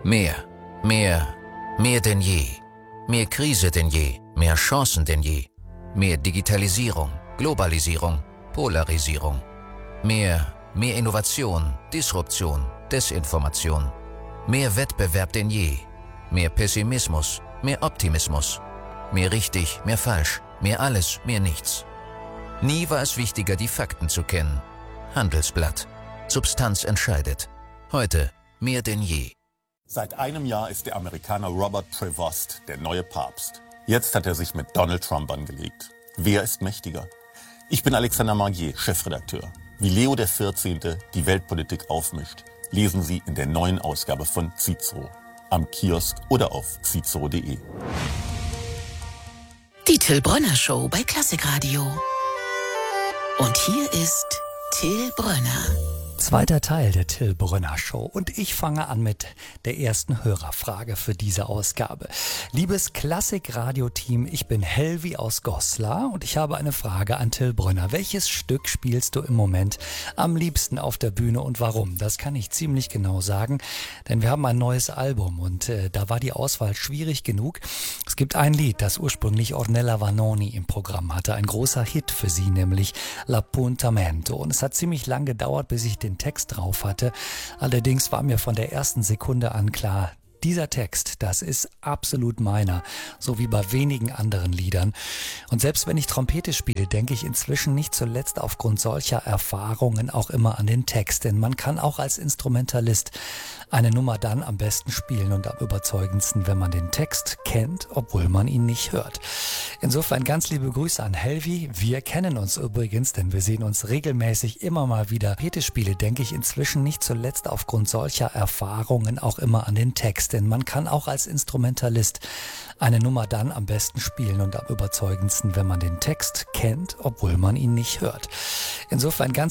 Mehr, mehr, mehr denn je. Mehr Krise denn je, mehr Chancen denn je. Mehr Digitalisierung, Globalisierung, Polarisierung. Mehr Innovation, Disruption, Desinformation. Mehr Wettbewerb denn je. Mehr Pessimismus, mehr Optimismus. Mehr richtig, mehr falsch, mehr alles, mehr nichts. Nie war es wichtiger, die Fakten zu kennen. Handelsblatt. Substanz entscheidet. Heute mehr denn je. Seit einem Jahr ist der Amerikaner Robert Prevost der neue Papst. Jetzt hat er sich mit Donald Trump angelegt. Wer ist mächtiger? Ich bin Alexander Magier, Chefredakteur. Wie Leo XIV. Die Weltpolitik aufmischt, lesen Sie in der neuen Ausgabe von Cicero. Am Kiosk oder auf cicero.de. Die Till Brönner Show bei Klassikradio. Und hier ist Till Brönner. Zweiter Teil der Till Brönner Show und ich fange an mit der ersten Hörerfrage für diese Ausgabe. Liebes Klassik-Radio-Team, ich bin Helvi aus Goslar und ich habe eine Frage an Till Brönner. Welches Stück spielst du im Moment am liebsten auf der Bühne und warum? Das kann ich ziemlich genau sagen, denn wir haben ein neues Album und da war die Auswahl schwierig genug. Es gibt ein Lied, das ursprünglich Ornella Vanoni im Programm hatte, ein großer Hit für sie, nämlich L'Appuntamento. Und es hat ziemlich lang gedauert, bis ich den Text drauf hatte. Allerdings war mir von der ersten Sekunde an klar, dieser Text, das ist absolut meiner, so wie bei wenigen anderen Liedern. Und selbst wenn ich Trompete spiele, denke ich inzwischen nicht zuletzt aufgrund solcher Erfahrungen auch immer an den Text. Denn man kann auch als Instrumentalist eine Nummer dann am besten spielen und am überzeugendsten, wenn man den Text kennt, obwohl man ihn nicht hört. Insofern ganz liebe Grüße an Helvi. Wir kennen uns übrigens, denn wir sehen uns regelmäßig immer mal wieder. Trompete spiele, denke ich inzwischen nicht zuletzt aufgrund solcher Erfahrungen auch immer an den Text. Denn man kann auch als Instrumentalist eine Nummer dann am besten spielen und am überzeugendsten, wenn man den Text kennt, obwohl man ihn nicht hört. Insofern ganz